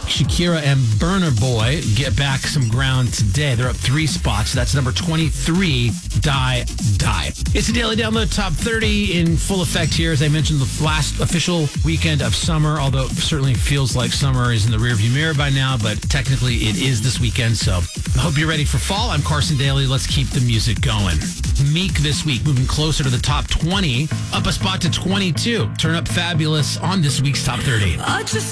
Shakira and Burna Boy get back some ground today. They're up 3 spots. That's number 23, Die. It's a Daily Download Top 30 in full effect here. As I mentioned, the last official weekend of summer, although it certainly feels like summer is in the rearview mirror by now, but technically it is this weekend, so I hope you're ready for fall. I'm Carson Daly. Let's keep the music going. Meek this week, moving closer to the top 20, up a spot to 22. Turn Up Fabulous on this week's Top 30. I just